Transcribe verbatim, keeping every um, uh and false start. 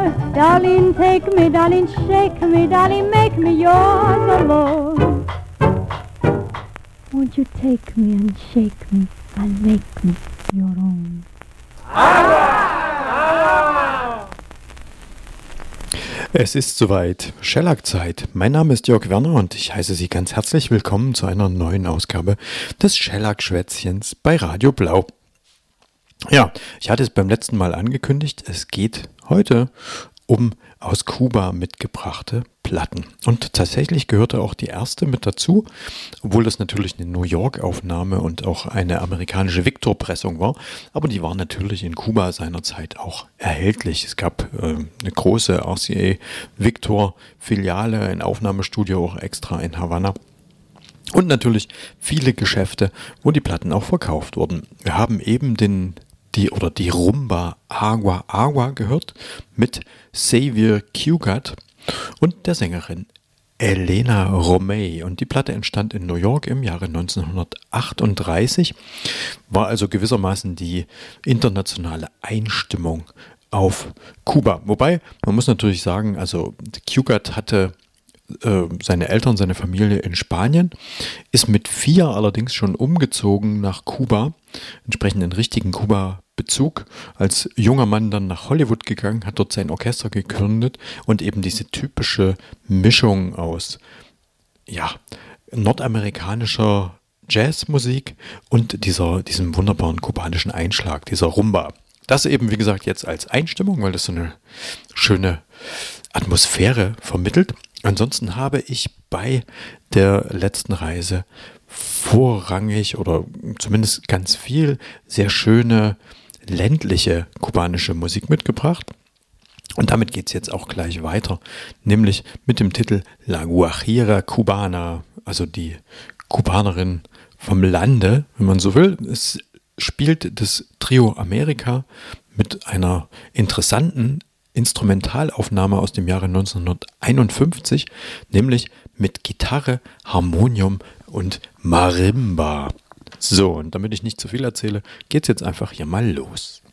yours. Darling, take me, darling, shake me, darling, make me yours alone. Won't you take me and shake me and make me your own? Es ist soweit, Shellac-Zeit. Mein Name ist Jörg Werner und ich heiße Sie ganz herzlich willkommen zu einer neuen Ausgabe des Shellac-Schwätzchens bei Radio Blau. Ja, ich hatte es beim letzten Mal angekündigt, es geht heute um aus Kuba mitgebrachte Platten. Und tatsächlich gehörte auch die erste mit dazu, obwohl das natürlich eine New York-Aufnahme und auch eine amerikanische Victor-Pressung war. Aber die war natürlich in Kuba seinerzeit auch erhältlich. Es gab äh, eine große R C A Victor-Filiale, ein Aufnahmestudio auch extra in Havanna. Und natürlich viele Geschäfte, wo die Platten auch verkauft wurden. Wir haben eben den die oder die Rumba Agua Agua gehört mit Xavier Cugat und der Sängerin Elena Romay. Und die Platte entstand in New York im Jahre neunzehnhundertachtunddreißig, war also gewissermaßen die internationale Einstimmung auf Kuba. Wobei, man muss natürlich sagen, also Cugat hatte äh, seine Eltern, seine Familie in Spanien, ist mit vier allerdings schon umgezogen nach Kuba, entsprechend einen richtigen Kuba-Bezug, als junger Mann dann nach Hollywood gegangen, hat dort sein Orchester gegründet und eben diese typische Mischung aus ja, nordamerikanischer Jazzmusik und dieser, diesem wunderbaren kubanischen Einschlag, dieser Rumba. Das eben, wie gesagt, jetzt als Einstimmung, weil das so eine schöne Atmosphäre vermittelt. Ansonsten habe ich bei der letzten Reise vorrangig oder zumindest ganz viel sehr schöne ländliche kubanische Musik mitgebracht. Und damit geht es jetzt auch gleich weiter, nämlich mit dem Titel La Guajira Cubana, also die Kubanerin vom Lande, wenn man so will. Es spielt das Trio America mit einer interessanten Instrumentalaufnahme aus dem Jahre neunzehnhunderteinundfünfzig, nämlich mit Gitarre, Harmonium und Marimba. So, und damit ich nicht zu viel erzähle, geht's jetzt einfach hier mal los.